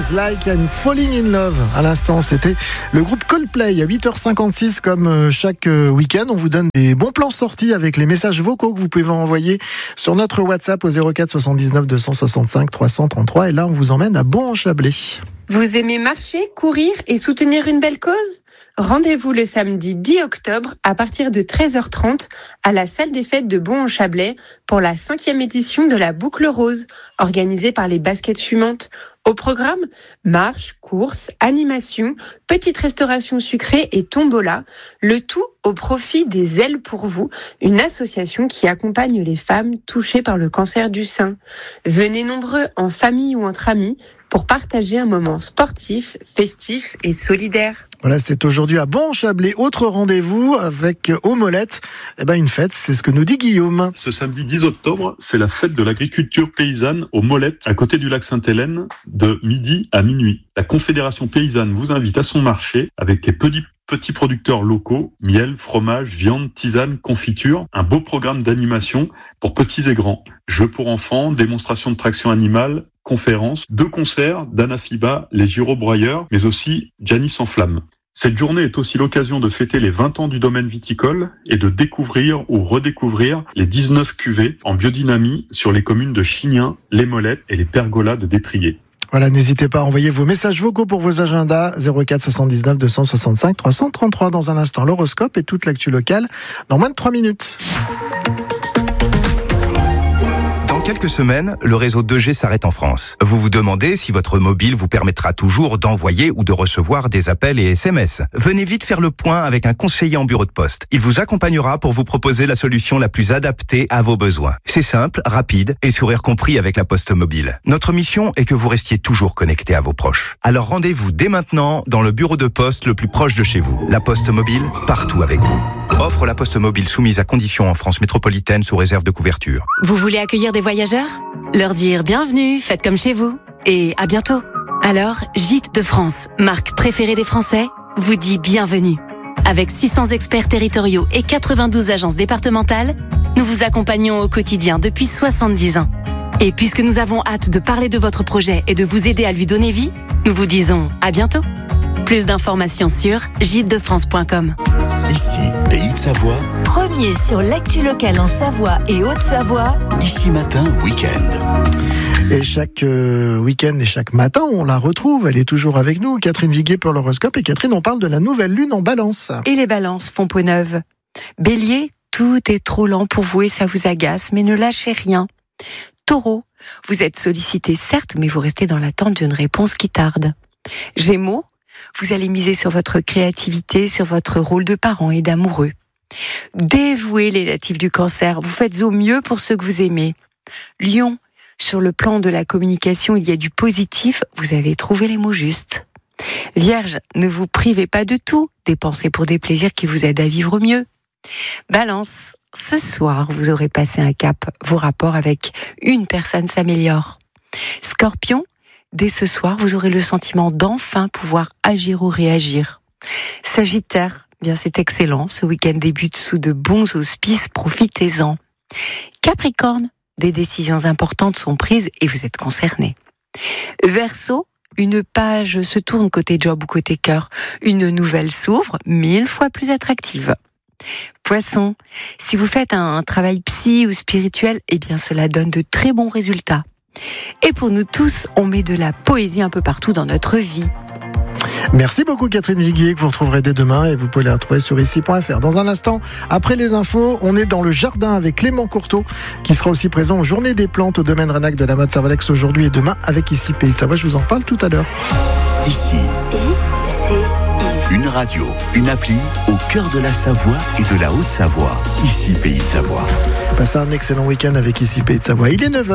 Feels Like I'm Falling in Love. À l'instant, c'était le groupe Coldplay. À 8h56, comme chaque week-end, on vous donne des bons plans sortis avec les messages vocaux que vous pouvez envoyer sur notre WhatsApp au 04 79 265 333. Et là, on vous emmène à Bon-en-Chablais. Vous aimez marcher, courir et soutenir une belle cause ? Rendez-vous le samedi 10 octobre à partir de 13h30 à la salle des fêtes de Bon-en-Chablais pour la 5e édition de la Boucle Rose, organisée par les Baskets Fumantes. Au programme, marche, course, animation, petite restauration sucrée et tombola, le tout au profit des Ailes pour vous, une association qui accompagne les femmes touchées par le cancer du sein. Venez nombreux en famille ou entre amis pour partager un moment sportif, festif et solidaire. Voilà, c'est aujourd'hui à Bon-en-Chablais. Autre rendez-vous avec aux Molettes. Une fête, c'est ce que nous dit Guillaume. Ce samedi 10 octobre, c'est la fête de l'agriculture paysanne aux Molettes, à côté du lac Sainte-Hélène, de midi à minuit. La Confédération paysanne vous invite à son marché avec les petits producteurs locaux, miel, fromage, viande, tisane, confiture, un beau programme d'animation pour petits et grands. Jeux pour enfants, démonstration de traction animale, conférences, 2 concerts d'Anna Fiba, les Gyrobroyeurs, mais aussi Gianni sans flamme. Cette journée est aussi l'occasion de fêter les 20 ans du domaine viticole et de découvrir ou redécouvrir les 19 cuvées en biodynamie sur les communes de Chignin, les Molettes et les Pergolas de Détrier. Voilà, n'hésitez pas à envoyer vos messages vocaux pour vos agendas 04 79 265 333. Dans un instant, l'horoscope et toute l'actu locale dans moins de 3 minutes. Dans quelques semaines, le réseau 2G s'arrête en France. Vous vous demandez si votre mobile vous permettra toujours d'envoyer ou de recevoir des appels et SMS. Venez vite faire le point avec un conseiller en bureau de poste. Il vous accompagnera pour vous proposer la solution la plus adaptée à vos besoins. C'est simple, rapide et sourire compris avec la Poste Mobile. Notre mission est que vous restiez toujours connecté à vos proches. Alors rendez-vous dès maintenant dans le bureau de poste le plus proche de chez vous. La Poste Mobile, partout avec vous. Offre la Poste Mobile soumise à conditions en France métropolitaine sous réserve de couverture. Vous voulez accueillir des voyageurs ? Leur dire bienvenue, faites comme chez vous et à bientôt. Alors, Gîtes de France, marque préférée des Français, vous dit bienvenue. Avec 600 experts territoriaux et 92 agences départementales, nous vous accompagnons au quotidien depuis 70 ans. Et puisque nous avons hâte de parler de votre projet et de vous aider à lui donner vie, nous vous disons à bientôt. Plus d'informations sur gîtesdefrance.com. Ici, Pays de Savoie. Premier sur l'actu locale en Savoie et Haute-Savoie. Ici Matin, week-end. Et chaque week-end et chaque matin, on la retrouve. Elle est toujours avec nous, Catherine Viguier pour l'horoscope. Et Catherine, on parle de la nouvelle lune en Balance. Et les balances font peau neuve. Bélier, tout est trop lent pour vous et ça vous agace, mais ne lâchez rien. Taureau, vous êtes sollicité certes, mais vous restez dans l'attente d'une réponse qui tarde. Gémeaux, vous allez miser sur votre créativité, sur votre rôle de parent et d'amoureux. Dévouez les natifs du Cancer, vous faites au mieux pour ceux que vous aimez. Lion, sur le plan de la communication, il y a du positif, vous avez trouvé les mots justes. Vierge, ne vous privez pas de tout, dépensez pour des plaisirs qui vous aident à vivre mieux. Balance, ce soir, vous aurez passé un cap, vos rapports avec une personne s'améliorent. Scorpion, dès ce soir, vous aurez le sentiment d'enfin pouvoir agir ou réagir. Sagittaire, bien c'est excellent, ce week-end débute sous de bons auspices, profitez-en. Capricorne, des décisions importantes sont prises et vous êtes concerné. Verseau, une page se tourne côté job ou côté cœur, une nouvelle s'ouvre, 1000 fois plus attractive. Poisson, si vous faites un travail psy ou spirituel, eh bien cela donne de très bons résultats. Et pour nous tous, on met de la poésie un peu partout dans notre vie. Merci beaucoup Catherine Viguier, que vous retrouverez dès demain et vous pouvez la retrouver sur ici.fr. Dans un instant, après les infos, on est dans le jardin avec Clément Courteau qui sera aussi présent aux Journées des Plantes au domaine Renac de la Motte-Servolex aujourd'hui et demain avec Ici Pays de Savoie. Je vous en parle tout à l'heure. Ici, une radio, une appli au cœur de la Savoie et de la Haute-Savoie. Ici Pays de Savoie. Passez un excellent week-end avec Ici Pays de Savoie. Il est 9h.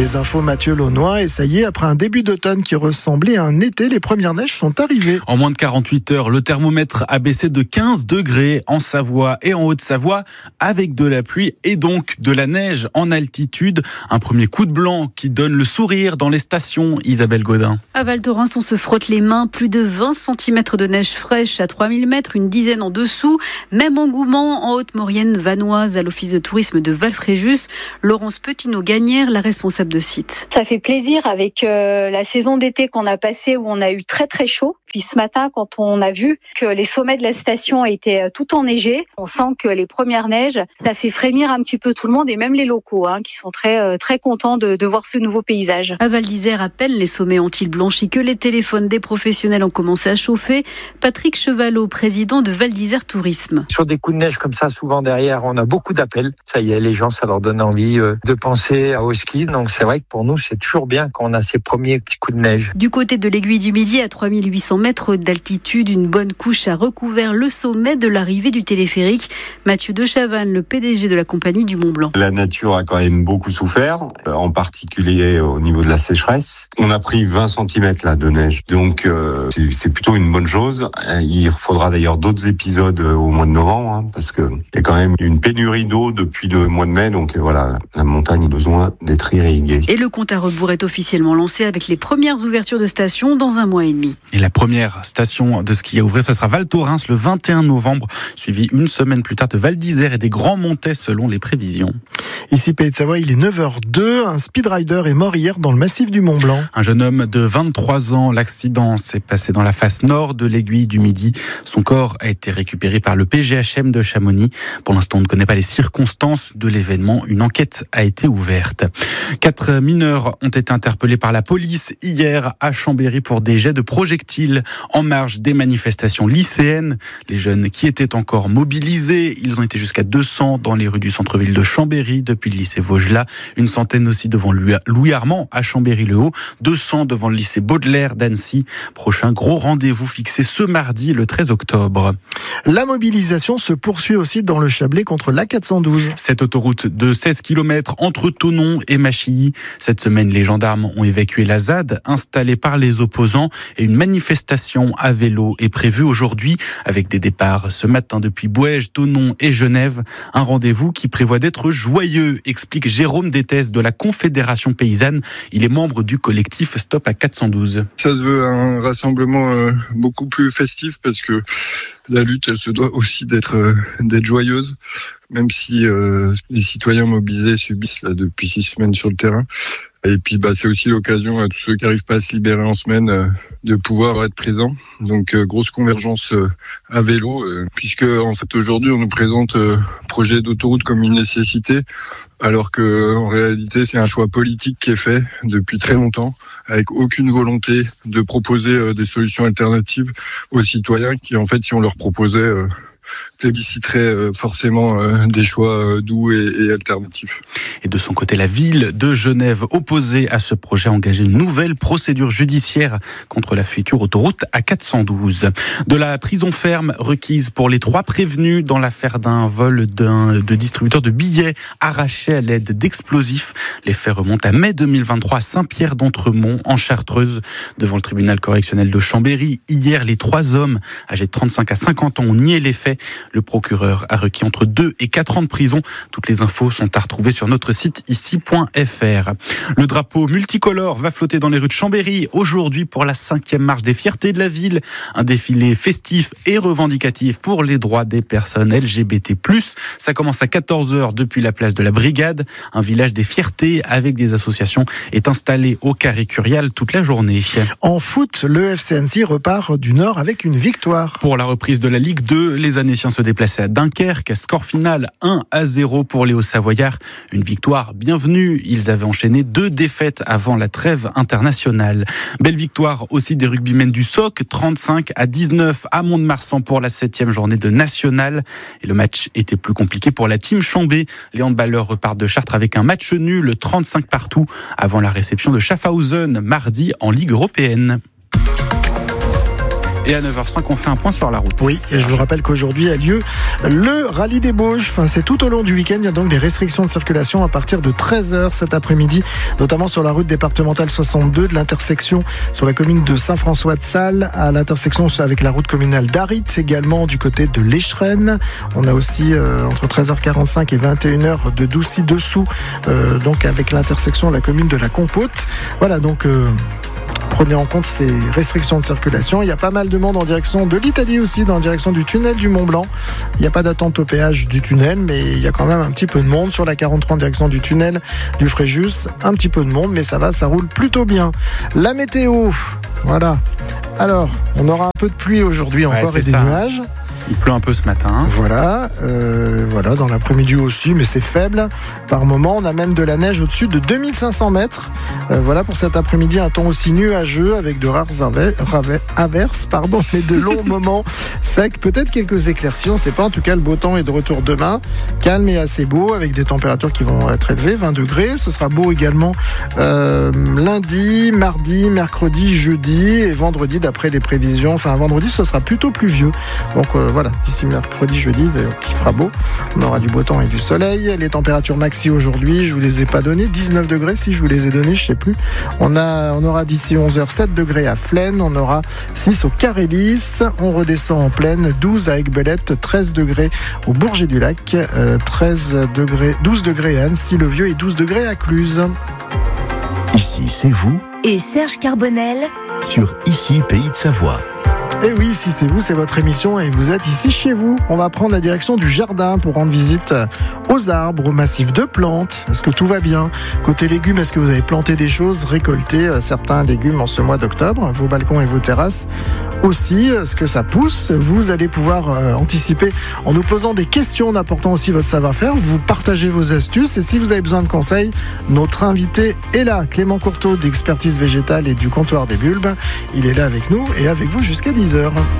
Les infos Mathieu Launois, et ça y est, après un début d'automne qui ressemblait à un été, les premières neiges sont arrivées. En moins de 48 heures, le thermomètre a baissé de 15 degrés en Savoie et en Haute-Savoie, avec de la pluie et donc de la neige en altitude. Un premier coup de blanc qui donne le sourire dans les stations. Isabelle Godin. À Val Thorens, on se frotte les mains. Plus de 20 cm de neige fraîche à 3000 mètres, une dizaine en dessous. Même engouement en Haute-Maurienne vanoise à l'office de tourisme de Val-Fréjus. Laurence Petitot-Gagnère, la responsable de site. Ça fait plaisir avec la saison d'été qu'on a passée où on a eu très très chaud. Puis ce matin, quand on a vu que les sommets de la station étaient tout enneigés, on sent que les premières neiges, ça fait frémir un petit peu tout le monde et même les locaux qui sont très très contents de voir ce nouveau paysage. À Val d'Isère, à peine les sommets ont-ils blanchi que les téléphones des professionnels ont commencé à chauffer. Patrick Chevalot, président de Val d'Isère Tourisme. Sur des coups de neige comme ça, souvent derrière, on a beaucoup d'appels. Ça y est, les gens, ça leur donne envie de penser au ski. Donc c'est vrai que pour nous, c'est toujours bien quand on a ces premiers petits coups de neige. Du côté de l'Aiguille du Midi, à 3800 mètres d'altitude, une bonne couche a recouvert le sommet de l'arrivée du téléphérique. Mathieu de Chavannes, le PDG de la compagnie du Mont Blanc. La nature a quand même beaucoup souffert, en particulier au niveau de la sécheresse. On a pris 20 cm là de neige, donc c'est plutôt une bonne chose. Il faudra d'ailleurs d'autres épisodes au mois de novembre, parce qu'il y a quand même une pénurie d'eau depuis le mois de mai, donc voilà, la montagne a besoin d'être irriguée. Et le compte à rebours est officiellement lancé avec les premières ouvertures de stations dans un mois et demi. Et la première station de ski à ouvrir, ce sera Val Thorens le 21 novembre, suivi une semaine plus tard de Val d'Isère et des Grands Montets selon les prévisions. Ici, Pays de Savoie, il est 9h02. Un speedrider est mort hier dans le massif du Mont Blanc. Un jeune homme de 23 ans, l'accident s'est passé dans la face nord de l'Aiguille du Midi. Son corps a été récupéré par le PGHM de Chamonix. Pour l'instant, on ne connaît pas les circonstances de l'événement. Une enquête a été ouverte. 4 mineurs ont été interpellés par la police hier à Chambéry pour des jets de projectiles en marge des manifestations lycéennes. Les jeunes qui étaient encore mobilisés, ils ont été jusqu'à 200 dans les rues du centre-ville de Chambéry depuis le lycée Vaugelas, une centaine aussi devant Louis-Armand à Chambéry-le-Haut, 200 devant le lycée Baudelaire d'Annecy. Prochain gros rendez-vous fixé ce mardi, le 13 octobre. La mobilisation se poursuit aussi dans le Chablais contre l'A412. Cette autoroute de 16 km entre Thonon et Machilly. Cette semaine, les gendarmes ont évacué la ZAD installée par les opposants et une manifestation à vélo est prévue aujourd'hui avec des départs ce matin depuis Bouèges, Thonon et Genève. Un rendez-vous qui prévoit d'être joyeux, explique Jérôme Détès de la Confédération Paysanne. Il est membre du collectif Stop à 412. Ça se veut un rassemblement beaucoup plus festif parce que la lutte, elle se doit aussi d'être joyeuse, même si les citoyens mobilisés subissent là, depuis 6 semaines sur le terrain. Et puis c'est aussi l'occasion à tous ceux qui n'arrivent pas à se libérer en semaine de pouvoir être présents. Donc grosse convergence à vélo, puisque en fait aujourd'hui on nous présente projet d'autoroute comme une nécessité, alors que en réalité c'est un choix politique qui est fait depuis très longtemps, avec aucune volonté de proposer des solutions alternatives aux citoyens qui en fait si on leur proposait plébisciterait forcément des choix doux et alternatifs. Et de son côté, la ville de Genève, opposée à ce projet, a engagé une nouvelle procédure judiciaire contre la future autoroute A412. De la prison ferme requise pour les 3 prévenus dans l'affaire d'un vol de distributeur de billets arraché à l'aide d'explosifs. Les faits remontent à mai 2023 à Saint-Pierre d'Entremont, en Chartreuse. Devant le tribunal correctionnel de Chambéry, hier, les 3 hommes âgés de 35 à 50 ans ont nié les faits. Le procureur a requis entre 2 et 4 ans de prison. Toutes les infos sont à retrouver sur notre site ici.fr. Le drapeau multicolore va flotter dans les rues de Chambéry aujourd'hui pour la 5e marche des fiertés de la ville. Un défilé festif et revendicatif pour les droits des personnes LGBT+. Ça commence à 14h depuis la place de la Brigade. Un village des fiertés avec des associations est installé au Carré Curial toute la journée. En foot, le FC Annecy repart du Nord avec une victoire. Pour la reprise de la Ligue 2, les Annéciens se déplaçaient à Dunkerque. Score final 1-0 pour les Hauts-Savoyards. Une victoire bienvenue. Ils avaient enchaîné 2 défaites avant la trêve internationale. Belle victoire aussi des rugbymen du SOC, 35-19 à Mont-de-Marsan pour la 7e journée de nationale. Et le match était plus compliqué pour la team Chambé. Les handballeurs repartent de Chartres avec un match nul, 35 partout, avant la réception de Schaffhausen mardi en Ligue européenne. Et à 9h05, on fait un point sur la route. Oui, et je vous rappelle qu'aujourd'hui a lieu le rallye des Bauges. Enfin, c'est tout au long du week-end. Il y a donc des restrictions de circulation à partir de 13h cet après-midi, notamment sur la route départementale 62 de l'intersection sur la commune de Saint-François-de-Sales à l'intersection avec la route communale d'Arit, également du côté de l'Écheren. On a aussi entre 13h45 et 21h de Doucy-Dessous, donc avec l'intersection de la commune de la Compote. Voilà, donc prenez en compte ces restrictions de circulation. Il y a pas mal de monde en direction de l'Italie aussi, dans la direction du tunnel du Mont-Blanc. Il n'y a pas d'attente au péage du tunnel, mais il y a quand même un petit peu de monde sur la 43 en direction du tunnel du Fréjus. Un petit peu de monde, mais ça va, ça roule plutôt bien. La météo, voilà. Alors, on aura un peu de pluie aujourd'hui encore et des nuages. Il pleut un peu ce matin. Voilà, dans l'après-midi aussi, mais c'est faible. Par moment, on a même de la neige au-dessus de 2500 mètres. Voilà pour cet après-midi, un temps aussi nuageux avec de rares averses, mais de longs moments secs. Peut-être quelques éclaircies, on ne sait pas. En tout cas, le beau temps est de retour demain. Calme et assez beau, avec des températures qui vont être élevées, 20 degrés. Ce sera beau également lundi, mardi, mercredi, jeudi et vendredi, d'après les prévisions. Enfin, vendredi, ce sera plutôt pluvieux. Donc, voilà, d'ici mercredi, jeudi, il fera beau. On aura du beau temps et du soleil. Les températures maxi aujourd'hui, je vous les ai pas données. 19 degrés si je vous les ai donnés, je sais plus. On aura d'ici 11h 7 degrés à Flaine. On aura 6 au Carélis. On redescend en plaine. 12 à Aiguebelette. 13 degrés au Bourget-du-Lac. 12 degrés à Annecy-le-Vieux et 12 degrés à Cluse. Ici, c'est vous. Et Serge Carbonel Sur Ici, Pays de Savoie. Et oui, si c'est vous, c'est votre émission et vous êtes ici chez vous. On va prendre la direction du jardin pour rendre visite aux arbres, aux massifs de plantes. Est-ce que tout va bien? Côté légumes, est-ce que vous avez planté des choses, récolté certains légumes en ce mois d'octobre? Vos balcons et vos terrasses aussi, est-ce que ça pousse? Vous allez pouvoir anticiper en nous posant des questions en apportant aussi votre savoir-faire. Vous partagez vos astuces et si vous avez besoin de conseils, notre invité est là. Clément Courteau d'Expertise Végétale et du Comptoir des Bulbes. Il est là avec nous et avec vous jusqu'à 10h.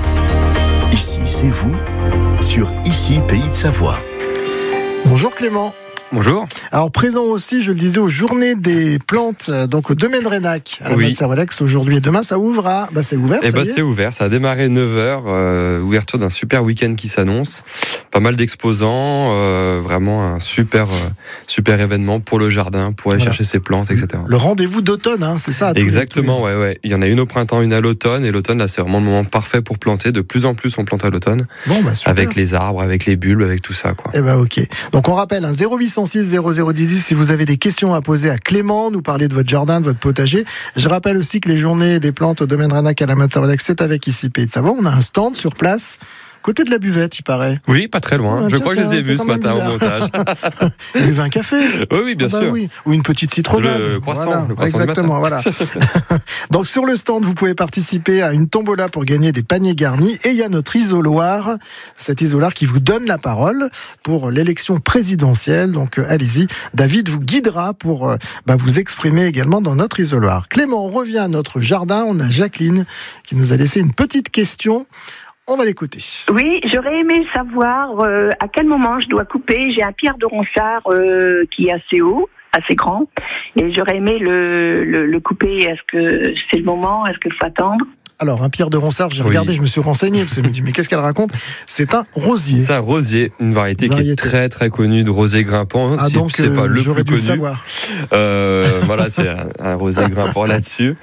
Ici, c'est vous, sur Ici, Pays de Savoie. Bonjour Clément. Bonjour. Alors présent aussi, je le disais, aux Journées des plantes, donc au domaine Rénac, à la Mat Servolex aujourd'hui et demain, ça ouvre à... c'est ouvert, c'est ouvert, ça a démarré 9h, ouverture d'un super week-end qui s'annonce, pas mal d'exposants, vraiment un super événement pour le jardin, pour aller chercher ses plantes, etc. Le rendez-vous d'automne, c'est ça? Exactement, ouais. Il y en a une au printemps, une à l'automne, et l'automne, là, c'est vraiment le moment parfait pour planter. De plus en plus, on plante à l'automne. Super. Avec les arbres, avec les bulbes, avec tout ça, quoi. Ok. Donc on rappelle, 0806 0010 si vous avez des questions à poser à Clément, nous parler de votre jardin, de votre potager. Je rappelle aussi que les Journées des plantes au domaine Rénac à la Mat Servolex, c'est avec Ici Pays de Savoie. On a un stand sur place. Côté de la buvette, il paraît. Oui, pas très loin. Je crois que je les ai vus ce matin au montage. Il buvait un café. Oui, bien sûr. Oui. Ou une petite citronnade. Le croissant. Exactement, voilà. Donc sur le stand, vous pouvez participer à une tombola pour gagner des paniers garnis. Et il y a notre isoloir, cet isoloir qui vous donne la parole pour l'élection présidentielle. Donc allez-y, David vous guidera pour vous exprimer également dans notre isoloir. Clément, on revient à notre jardin. On a Jacqueline qui nous a laissé une petite question. On va l'écouter. Oui, j'aurais aimé savoir à quel moment je dois couper. J'ai un pierre de ronsard qui est assez haut, assez grand, et j'aurais aimé le couper. Est-ce que c'est le moment? Est-ce qu'il faut attendre? Alors, un pierre de ronsard, j'ai regardé, je me suis renseigné, parce que je me dis, mais qu'est-ce qu'elle raconte? C'est un rosier. C'est un rosier, une variété qui est très très connue de rosier grimpant. Donc c'est pas le j'aurais plus dû connu. le savoir. Voilà, c'est un rosier grimpant là-dessus.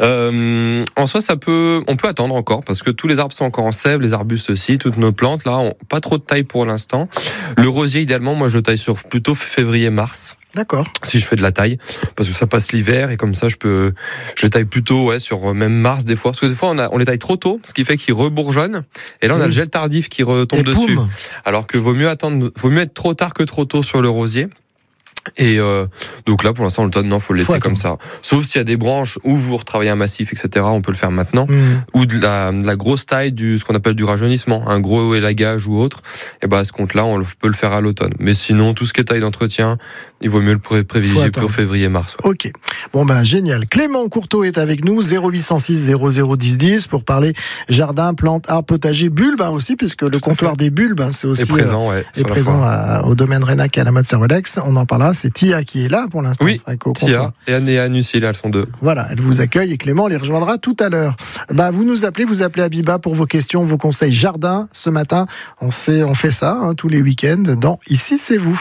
En soi, on peut attendre encore, parce que tous les arbres sont encore en sève, les arbustes aussi, toutes nos plantes, là, ont pas trop de taille pour l'instant. Le rosier, idéalement, moi, je le taille sur plutôt février-mars. D'accord. Si je fais de la taille, parce que ça passe l'hiver et comme ça je taille plutôt sur même mars des fois, parce que des fois on les taille trop tôt, ce qui fait qu'ils rebourgeonnent et là on a le gel tardif qui retombe dessus. Alors que vaut mieux être trop tard que trop tôt sur le rosier. Et donc là pour l'instant l'automne faut le laisser comme ça, sauf s'il y a des branches où vous retravaillez un massif, etc. On peut le faire maintenant, ou de la grosse taille, ce qu'on appelle du rajeunissement, un gros élagage ou autre, et à ce compte là on peut le faire à l'automne. Mais sinon tout ce qui est taille d'entretien, il vaut mieux le privilégier pour février-mars. Ok, génial. Clément Courteau est avec nous, 0806 001010 pour parler jardin, plantes, arbres, potager, bulbes aussi, puisque le comptoir des bulbes c'est aussi est présent, au domaine Rénac à la Mat Servolex. On en parlera c'est Tia qui est là pour l'instant. Oui, Tia et Anne-Lucille, elles sont 2. Voilà, elle vous accueille et Clément les rejoindra tout à l'heure. Vous nous appelez, vous appelez Abiba pour vos questions, vos conseils jardin. Ce matin, on fait ça tous les week-ends dans Ici c'est vous.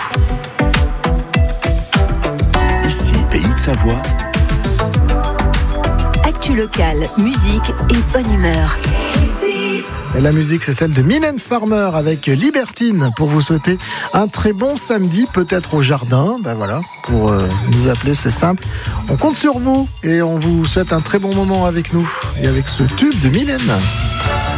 Ici, Pays de Savoie. Actu locale, musique et bonne humeur. Et la musique, c'est celle de Mylène Farmer avec Libertine pour vous souhaiter un très bon samedi, peut-être au jardin. Voilà, pour nous appeler, c'est simple. On compte sur vous et on vous souhaite un très bon moment avec nous et avec ce tube de Mylène.